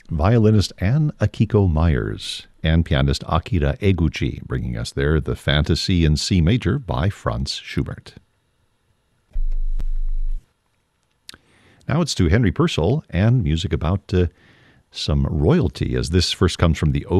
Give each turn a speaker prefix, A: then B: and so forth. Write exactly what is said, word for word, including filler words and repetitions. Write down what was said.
A: violinist Ann Akiko Myers and pianist Akira Eguchi, bringing us there the Fantasy in C Major by Franz Schubert. Now it's to Henry Purcell and music about uh, some royalty, as this first comes from the